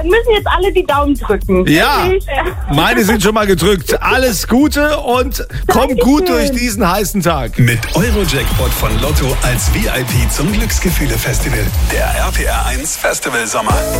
Dann müssen jetzt alle die Daumen drücken. Ja, Wirklich. meine sind schon mal gedrückt. Alles Gute und komm gut durch diesen heißen Tag. Mit Eurojackpot von Lotto als VIP zum Glücksgefühle-Festival. Der RPR 1 Festival Sommer.